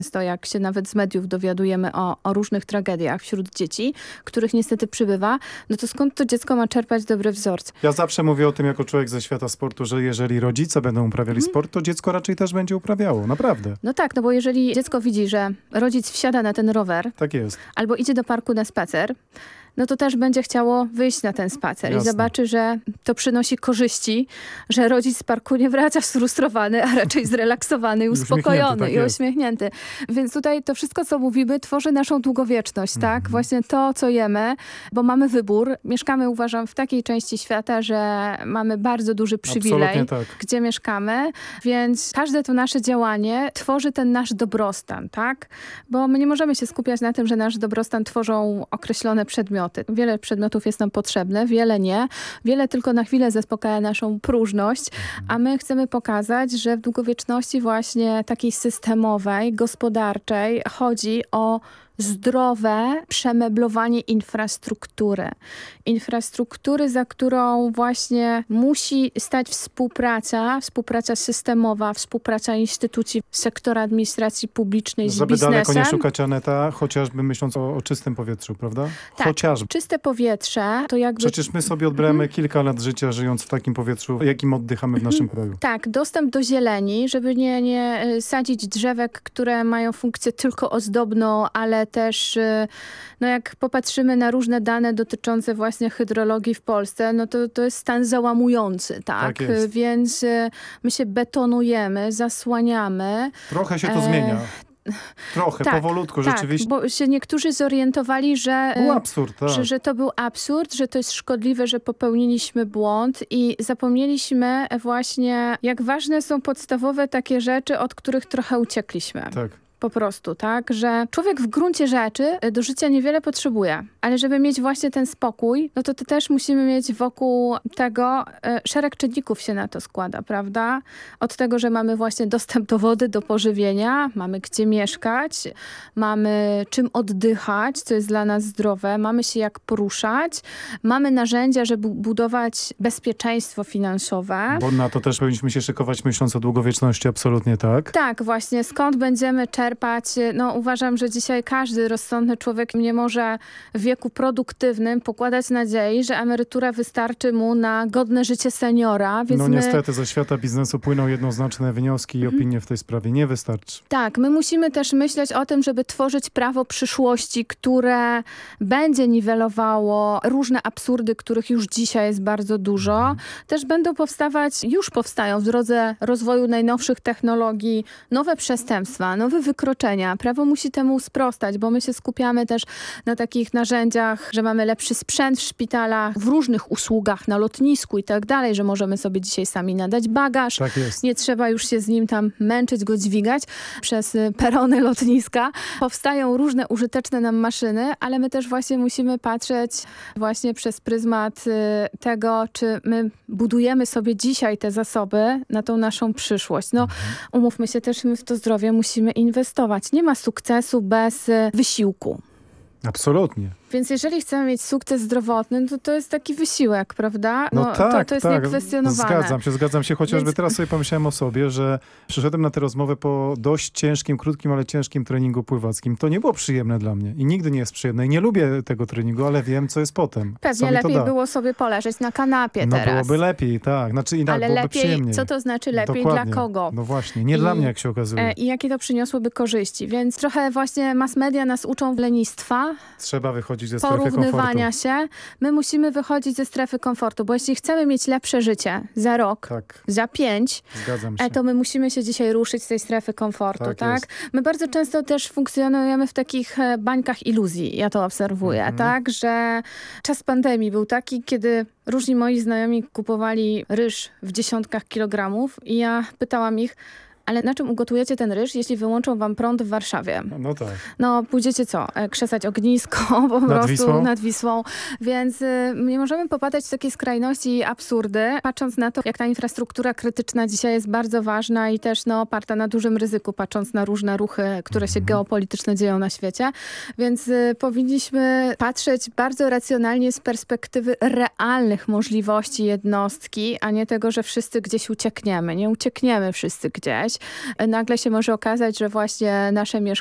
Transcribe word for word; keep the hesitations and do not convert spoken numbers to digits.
To jak się nawet z mediów dowiadujemy o, o różnych tragediach wśród dzieci, których niestety przybywa, no to skąd to dziecko ma czerpać dobre wzorce? Ja zawsze mówię o tym jako człowiek ze świata sportu, że jeżeli rodzice będą uprawiali mm. sport, to dziecko raczej też będzie uprawiało, naprawdę. No tak, no bo jeżeli dziecko widzi, że rodzic wsiada na ten rower, tak jest, albo idzie do parku na spacer, no to też będzie chciało wyjść na ten spacer. Jasne. I zobaczy, że to przynosi korzyści, że rodzic z parku nie wraca sfrustrowany, a raczej zrelaksowany i uspokojony tak i jest. uśmiechnięty. Więc tutaj to wszystko, co mówimy, tworzy naszą długowieczność, mm. tak? Właśnie to, co jemy, bo mamy wybór. Mieszkamy, uważam, w takiej części świata, że mamy bardzo duży przywilej, tak. gdzie mieszkamy, więc każde to nasze działanie tworzy ten nasz dobrostan, tak? Bo my nie możemy się skupiać na tym, że nasz dobrostan tworzą określone przedmioty. Wiele przedmiotów jest nam potrzebne, wiele nie. Wiele tylko na chwilę zaspokaja naszą próżność, a my chcemy pokazać, że w długowieczności właśnie takiej systemowej, gospodarczej chodzi o zdrowe przemeblowanie infrastruktury. Infrastruktury, za którą właśnie musi stać współpraca, współpraca systemowa, współpraca instytucji sektora administracji publicznej z Żeby biznesem. daleko nie szukać, Aneta, chociażby myśląc o, o czystym powietrzu, prawda? Tak, chociażby. Czyste powietrze to jakby... Przecież my sobie odbramy mm-hmm. kilka lat życia żyjąc w takim powietrzu, jakim oddychamy w naszym kraju. Tak, dostęp do zieleni, żeby nie, nie sadzić drzewek, które mają funkcję tylko ozdobną, ale też, no jak popatrzymy na różne dane dotyczące właśnie hydrologii w Polsce, no to, to jest stan załamujący, tak? Tak jest. Więc my się betonujemy, zasłaniamy. Trochę się to e... zmienia. Trochę, tak, powolutku, tak, rzeczywiście. Bo się niektórzy zorientowali, że, był absurd, tak. że, że to był absurd, że to jest szkodliwe, że popełniliśmy błąd i zapomnieliśmy właśnie, jak ważne są podstawowe takie rzeczy, od których trochę uciekliśmy. Tak. Po prostu, tak, że człowiek w gruncie rzeczy do życia niewiele potrzebuje, ale żeby mieć właśnie ten spokój, no to, to też musimy mieć wokół tego, e, szereg czynników się na to składa, prawda? Od tego, że mamy właśnie dostęp do wody, do pożywienia, mamy gdzie mieszkać, mamy czym oddychać, co jest dla nas zdrowe, mamy się jak poruszać, mamy narzędzia, żeby budować bezpieczeństwo finansowe. Bo na to też powinniśmy się szykować, myśląc o długowieczności, absolutnie tak. Tak, właśnie, skąd będziemy czerpać. No uważam, że dzisiaj każdy rozsądny człowiek nie może w wieku produktywnym pokładać nadziei, że emerytura wystarczy mu na godne życie seniora. Więc no my... niestety ze świata biznesu płyną jednoznaczne wnioski i opinie w tej sprawie. Nie wystarczy. Tak, my musimy też myśleć o tym, żeby tworzyć prawo przyszłości, które będzie niwelowało różne absurdy, których już dzisiaj jest bardzo dużo. Mhm. Też będą powstawać, już powstają w drodze rozwoju najnowszych technologii, nowe przestępstwa, nowe wykroczenia. Prawo musi temu sprostać, bo my się skupiamy też na takich narzędziach, że mamy lepszy sprzęt w szpitalach, w różnych usługach, na lotnisku i tak dalej, że możemy sobie dzisiaj sami nadać bagaż. Tak jest. Nie trzeba już się z nim tam męczyć, go dźwigać przez perony lotniska. Powstają różne użyteczne nam maszyny, ale my też właśnie musimy patrzeć właśnie przez pryzmat tego, czy my budujemy sobie dzisiaj te zasoby na tą naszą przyszłość. No, umówmy się też, my w to zdrowie musimy inwestować. Nie ma sukcesu bez wysiłku. Absolutnie. Więc jeżeli chcemy mieć sukces zdrowotny, to to jest taki wysiłek, prawda? No, no tak, to, to jest tak. niekwestionowane. Zgadzam się, zgadzam się. Chociażby Więc... teraz sobie pomyślałem o sobie, że przyszedłem na tę rozmowę po dość ciężkim, krótkim, ale ciężkim treningu pływackim. To nie było przyjemne dla mnie i nigdy nie jest przyjemne. I nie lubię tego treningu, ale wiem, co jest potem. Pewnie lepiej było sobie poleżeć na kanapie no, teraz. No byłoby lepiej, tak. Znaczy, i ale byłoby lepiej, przyjemniej. co to znaczy lepiej, Dokładnie. dla kogo? No właśnie, nie I, dla mnie, jak się okazuje. I jakie to przyniosłoby korzyści. Więc trochę właśnie mass media nas uczą lenistwa. Trzeba wychodzić ze strefy komfortu. się. My musimy wychodzić ze strefy komfortu, bo jeśli chcemy mieć lepsze życie za rok, tak. za pięć, Zgadzam się. to my musimy się dzisiaj ruszyć z tej strefy komfortu, tak? tak? My bardzo często też funkcjonujemy w takich bańkach iluzji, ja to obserwuję, mhm. tak? Że czas pandemii był taki, kiedy różni moi znajomi kupowali ryż w dziesiątkach kilogramów i ja pytałam ich, ale na czym ugotujecie ten ryż, jeśli wyłączą wam prąd w Warszawie? No tak. No pójdziecie co? Krzesać ognisko po nad prostu Wisłą? nad Wisłą. Więc y, nie możemy popadać w takie skrajności i absurdy, patrząc na to, jak ta infrastruktura krytyczna dzisiaj jest bardzo ważna i też no, oparta na dużym ryzyku, patrząc na różne ruchy, które się geopolityczne dzieją na świecie. Więc y, powinniśmy patrzeć bardzo racjonalnie z perspektywy realnych możliwości jednostki, a nie tego, że wszyscy gdzieś uciekniemy. Nie uciekniemy wszyscy gdzieś. nagle się może okazać, że właśnie nasze mieszkanie